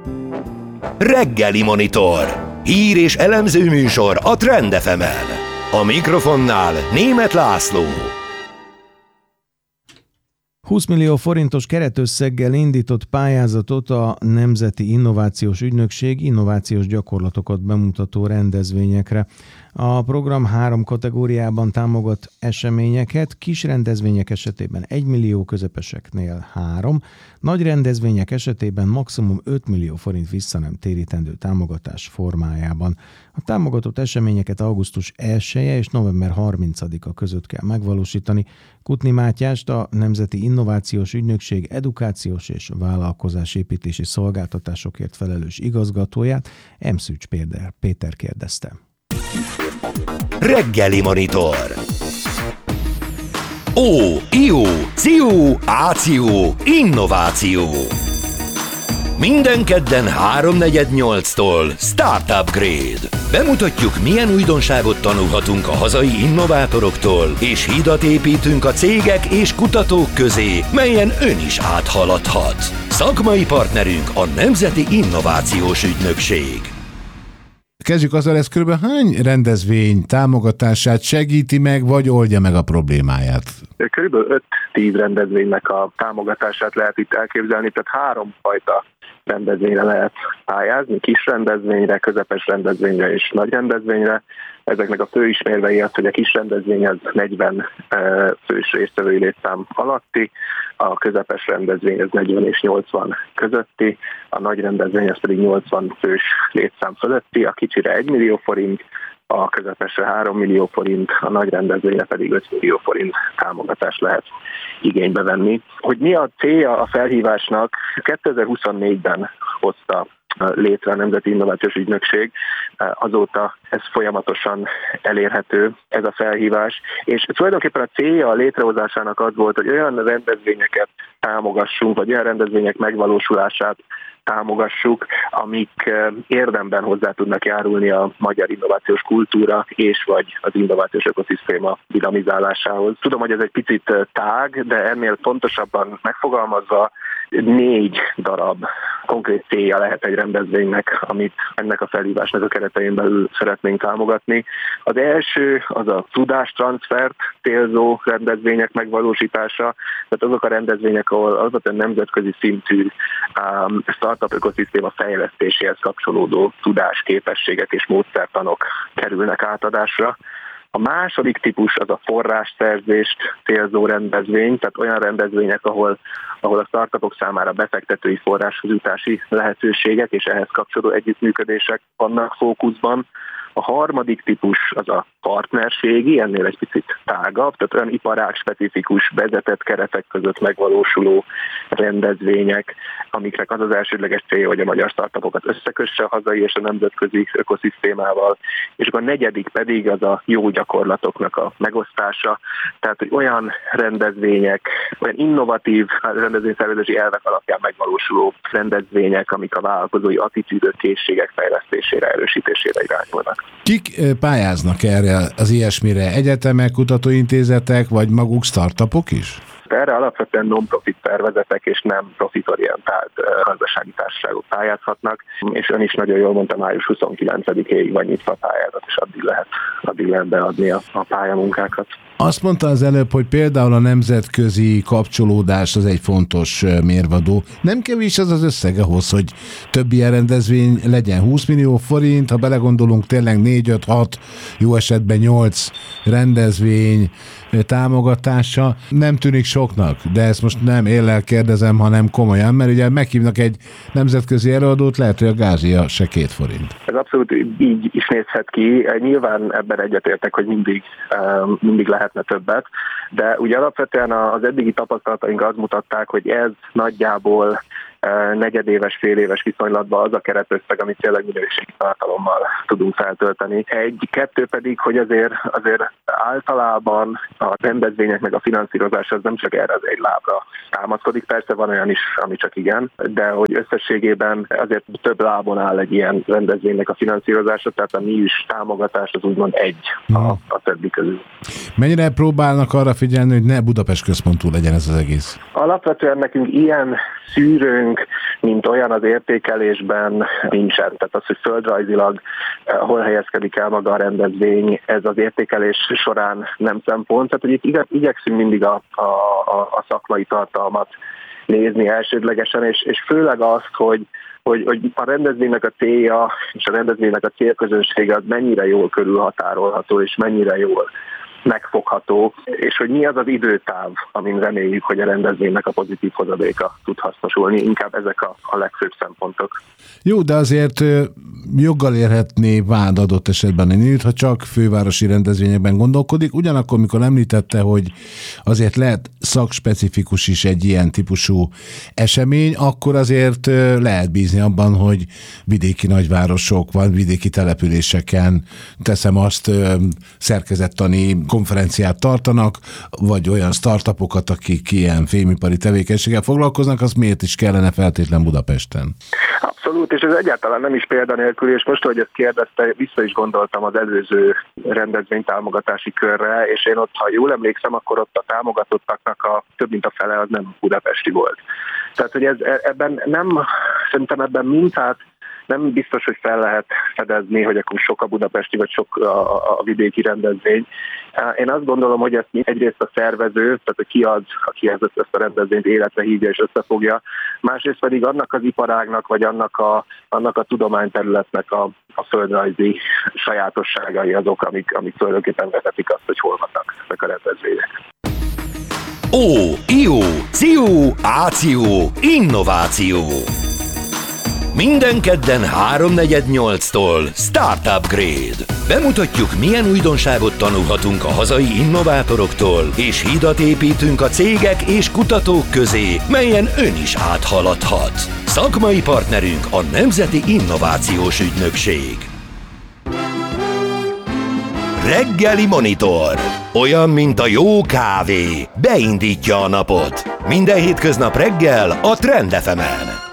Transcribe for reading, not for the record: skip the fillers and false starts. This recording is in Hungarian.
Reggeli Monitor. Hír és elemző műsor a Trend FM-en. A mikrofonnál Németh László. 20 millió forintos keretösszeggel indított pályázatot a Nemzeti Innovációs Ügynökség innovációs gyakorlatokat bemutató rendezvényekre. A program 3 kategóriában támogat eseményeket, kis rendezvények esetében 1 millió, közepeseknél 3, nagy rendezvények esetében maximum 5 millió forint visszanem térítendő támogatás formájában. A támogatott eseményeket augusztus 1-e és november 30-a között kell megvalósítani. Kutni Mátyást, a Nemzeti Innovációs Ügynökség edukációs és vállalkozásépítési szolgáltatásokért felelős igazgatóját Emszűcs Péter kérdezte. Reggeli Monitor. Ó, Ciu, Áció, Innováció. Minden kedden 3:48-tól Startup Grade. Bemutatjuk, milyen újdonságot tanulhatunk a hazai innovátoroktól, és hidat építünk a cégek és kutatók közé, melyen ön is áthaladhat. Szakmai partnerünk a Nemzeti Innovációs Ügynökség. Kezdjük azzal, ez kb. Hány rendezvény támogatását segíti meg, vagy oldja meg a problémáját? Körülbelül 5-10 rendezvénynek a támogatását lehet itt elképzelni, tehát 3 fajta rendezvényre lehet pályázni, kis rendezvényre, közepes rendezvényre és nagy rendezvényre. Ezeknek a fő ismérvei az, hogy a kis rendezvény az 40 fős résztvevői létszám alatti, a közepes rendezvény az 40 és 80 közötti, a nagy rendezvény az pedig 80 fős létszám fölötti, a kicsire 1 millió forint, a közepesre 3 millió forint, a nagy rendezvényre pedig 5 millió forint támogatást lehet igénybe venni. Hogy mi a célja a felhívásnak, 2024-ben hozta létre a Nemzeti Innovációs Ügynökség, azóta ez folyamatosan elérhető, ez a felhívás, és tulajdonképpen a célja a létrehozásának az volt, hogy olyan rendezvényeket támogassunk, vagy olyan rendezvények megvalósulását támogassuk, amik érdemben hozzá tudnak járulni a magyar innovációs kultúra és vagy az innovációs ökoszisztéma dinamizálásához. Tudom, hogy ez egy picit tág, de ennél pontosabban megfogalmazva 4 darab konkrét célja lehet egy rendezvénynek, amit ennek a felhívásnak a keretein belül szeretnénk támogatni. Az első az a tudástranszfert célzó rendezvények megvalósítása, tehát azok a rendezvények, ahol alapvetően nemzetközi szintű startup ökoszisztéma fejlesztéséhez kapcsolódó tudás, képességek és módszertanok kerülnek átadásra. A második típus az a forrásszerzést célzó rendezvény, tehát olyan rendezvények, ahol a startupok számára befektetői forráshoz jutási lehetőségek és ehhez kapcsolódó együttműködések vannak fókuszban. A harmadik típus az a partnerségi, ennél egy picit tágabb, tehát olyan iparág specifikus, vezetett keretek között megvalósuló rendezvények, amiknek az az elsődleges célja, hogy a magyar startupokat összekösse a hazai és a nemzetközi ökoszisztémával, és akkor a negyedik pedig az a jó gyakorlatoknak a megosztása, tehát hogy olyan rendezvények, olyan innovatív rendezvényszervezési elvek alapján megvalósuló rendezvények, amik a vállalkozói attitűdök, készségek fejlesztésére, erősítésére irányulnak. Kik pályáznak erre az ilyesmire? Egyetemek, kutatóintézetek, vagy maguk startupok is? Erre alapvetően non-profit szervezetek és nem profitorientált gazdasági társaságok pályázhatnak, és ön is nagyon jól mondta, május 29-ig van nyitva a pályázat, és addig lehet beadni a pályamunkákat. Azt mondta az előbb, hogy például a nemzetközi kapcsolódás az egy fontos mérvadó. Nem kevés az az összeg ahhoz, hogy több ilyen rendezvény legyen. 20 millió forint, ha belegondolunk, tényleg 4-5-6, jó esetben 8 rendezvény támogatása nem tűnik soknak, de ezt most nem éllel kérdezem, hanem komolyan, mert ugye meghívnak egy nemzetközi előadót, lehet, hogy a gázsia se 2 forint. Ez abszolút így is nézhet ki. Nyilván ebben egyetértek, hogy mindig lehetne többet, de ugye alapvetően az eddigi tapasztalataink azt mutatták, hogy ez nagyjából negyedéves, féléves viszonylatban az a keretösszeg, amit tényleg minőségi tartalommal tudunk feltölteni. 1-2 pedig, hogy azért általában a rendezvények meg a finanszírozás az nem csak erre az egy lábra támaszkodik. Persze van olyan is, ami csak igen, de hogy összességében azért több lábon áll egy ilyen rendezvénynek a finanszírozása, tehát a mi is támogatás az úgymond a többi közül. Mennyire próbálnak arra figyelni, hogy ne Budapest központú legyen ez az egész? Alapvetően nekünk ilyen szűrőnk mint olyan az értékelésben nincsen. Tehát az, hogy földrajzilag hol helyezkedik el maga a rendezvény, ez az értékelés során nem szempont. Tehát, hogy itt igyekszünk mindig a szakmai tartalmat nézni elsődlegesen, és főleg azt, hogy a rendezvénynek a célja és a rendezvénynek a célközönsége az mennyire jól körülhatárolható, és mennyire jól megfogható, és hogy mi az az időtáv, amin reméljük, hogy a rendezvénynek a pozitív hozadéka tud hasznosulni. Inkább ezek a legfőbb szempontok. Jó, de azért joggal érhetné vád adott esetben ennyit, ha csak fővárosi rendezvényekben gondolkodik. Ugyanakkor, mikor említette, hogy azért lehet szakspecifikus is egy ilyen típusú esemény, akkor azért lehet bízni abban, hogy vidéki nagyvárosok, vagy vidéki településeken, teszem azt, szerkezettani konferenciát tartanak, vagy olyan startupokat, akik ilyen fémipari tevékenységgel foglalkoznak, az miért is kellene feltétlen Budapesten? Abszolút, és ez egyáltalán nem is példanélkül, és most, hogy ezt kérdezte, vissza is gondoltam az előző rendezvénytámogatási körre, és én ott, ha jól emlékszem, akkor ott a támogatottaknak több mint a fele az nem budapesti volt. Tehát, hogy szerintem ebben mintát nem biztos, hogy fel lehet fedezni, hogy akkor sok a budapesti, vagy sok a vidéki rendezvény. Én azt gondolom, hogy ezt egyrészt a szervező, tehát aki ezt a rendezvényt életre hívja és összefogja, másrészt pedig annak az iparágnak, vagy annak a tudományterületnek a földrajzi sajátosságai azok, amik tulajdonképpen vezetik azt, hogy hol vannak ezek a rendezvények. Ió, Ció, Áció, Innováció. Minden kedden 3:48-tól Startup Grade. Bemutatjuk, milyen újdonságot tanulhatunk a hazai innovátoroktól, és hidat építünk a cégek és kutatók közé, melyen ön is áthaladhat. Szakmai partnerünk a Nemzeti Innovációs Ügynökség. Reggeli Monitor. Olyan, mint a jó kávé. Beindítja a napot. Minden hétköznap reggel a Trend FM-en.